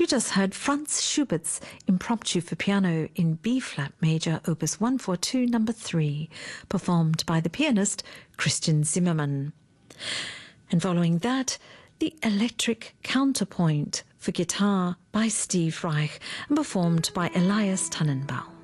You just heard Franz Schubert's Impromptu for Piano in B-flat major, Opus 142, number 3, performed by the pianist Christian Zimmermann. And following that, the Electric Counterpoint for guitar by Steve Reich and performed by Elias Tannenbaum.